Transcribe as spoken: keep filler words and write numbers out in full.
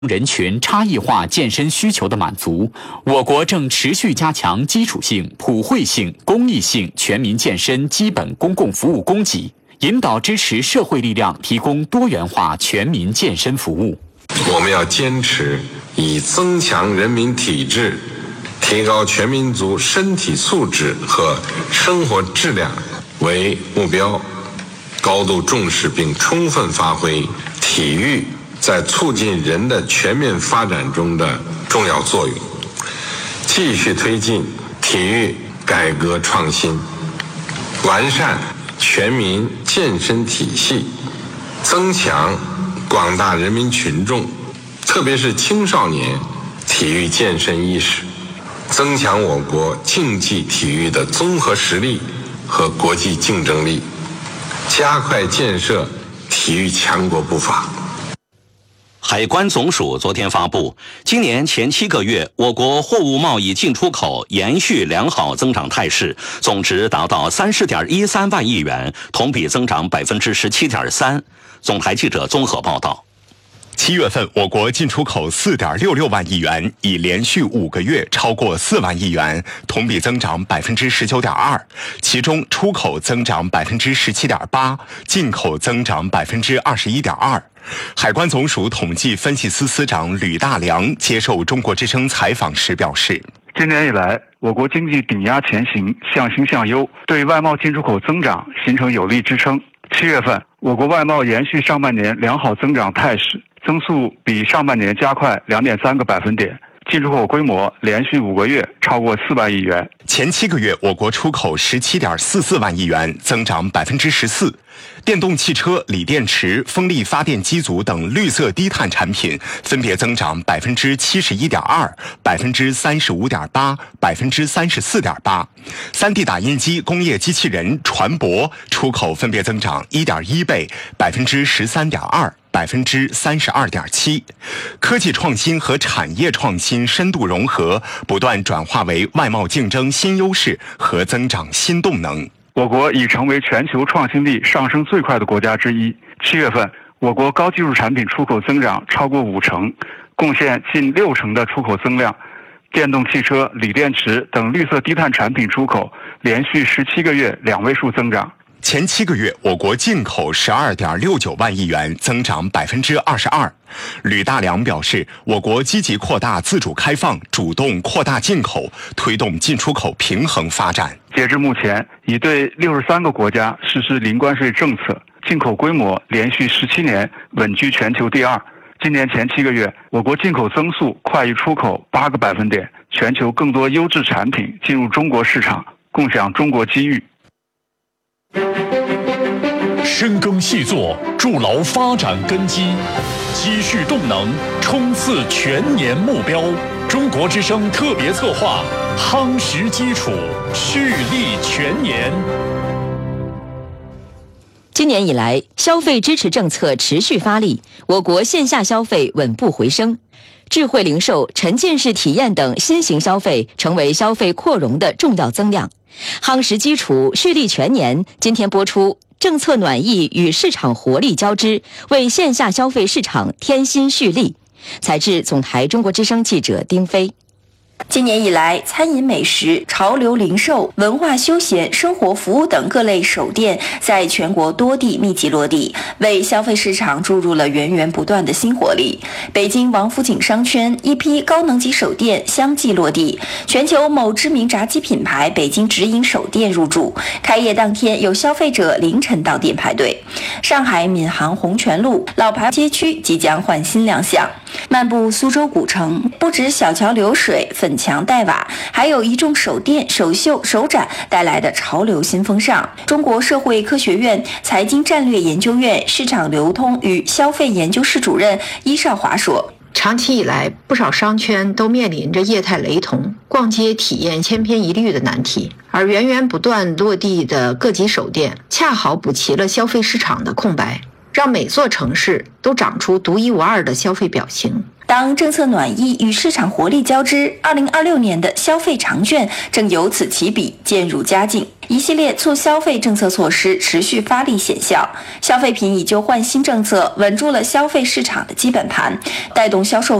人群差异化健身需求的满足，我国正持续加强基础性、普惠性、公益性全民健身基本公共服务供给，引导支持社会力量提供多元化全民健身服务。 我们要坚持以增强人民体质、提高全民族身体素质和生活质量为目标，高度重视并充分发挥体育在促进人的全面发展中的重要作用，继续推进体育改革创新，完善全民健身体系，增强广大人民群众，特别是青少年体育健身意识，增强我国竞技体育的综合实力和国际竞争力，加快建设体育强国步伐。 海关总署昨天发布，今年前七个月，我国货物贸易进出口延续良好增长态势，总值达到三十点一三万亿元，同比增长百分之十七点三。总台记者综合报道。 七月份，我国进出口四点六六万亿元，已连续五个月超过四万亿元，同比增长百分之十九点二。其中，出口增长百分之十七点八，进口增长百分之二十一点二。海关总署统计分析司司长吕大良接受中国之声采访时表示， 今年以来，我国经济顶压前行，向新向优，对外贸进出口增长形成有力支撑。七月份，我国外贸延续上半年良好增长态势，增速比上半年加快 两点三个百分点，进出口规模连续五个月超过四万亿元。 前七个月，我国出口 十七点四四万亿元，增长百分之十四。电动汽车、锂电池、风力发电机组等绿色低碳产品分别增长百分之七十一点二、百分之三十五点八、百分之三十四点八。三 D 打印机、工业机器人、船舶出口分别增长一点一倍、百分之十三点二。百分之三十二点七，科技创新和产业创新深度融合，不断转化为外贸竞争新优势和增长新动能。 我国已成为全球创新力上升最快的国家之一。七月份，我国高技术产品出口增长超过五成，贡献近六成的出口增量。电动汽车、锂电池等绿色低碳产品出口连续十七个月两位数增长。 前七个月，我国进口 十二点六九万亿元，增长百分之二十二。吕大良表示，我国积极扩大自主开放，主动扩大进口，推动进出口平衡发展。 截至目前，已对六十三个国家实施零关税政策，进口规模连续十七年稳居全球第二。今年前七个月，我国进口增速快于出口八个百分点，全球更多优质产品进入中国市场，共享中国机遇。 深耕细作，筑牢发展根基，积蓄动能，冲刺全年目标。中国之声特别策划，夯实基础，蓄力全年。 今年以来，消费支持政策持续发力，我国线下消费稳步回升，智慧零售、沉浸式体验等新型消费成为消费扩容的重要增量。夯实基础，蓄力全年。今天播出，政策暖意与市场活力交织，为线下消费市场添新蓄力。采自总台中国之声记者丁飞。 今年以来，餐饮美食、潮流零售、文化休闲、生活服务等各类首店在全国多地密集落地，为消费市场注入了源源不断的新活力。北京王府井商圈一批高能级首店相继落地，全球某知名炸鸡品牌北京直营首店入驻，开业当天有消费者凌晨到店排队。上海闵行红泉路老牌街区即将换新亮相。漫步苏州古城，不止小桥流水、粉墙黛瓦，还有一众手店、首秀、首展带来的潮流新风尚。中国社会科学院财经战略研究院市场流通与消费研究室主任伊少华说， 长期以来，不少商圈都面临着业态雷同、逛街体验千篇一律的难题，而源源不断落地的各级首店，恰好补齐了消费市场的空白，让每座城市都长出独一无二的消费表情。 当政策暖意与市场活力交织，二零二六年的消费长卷正由此起笔渐入佳境。一系列促消费政策措施持续发力显效，消费品以旧换新政策稳住了消费市场的基本盘，带动销售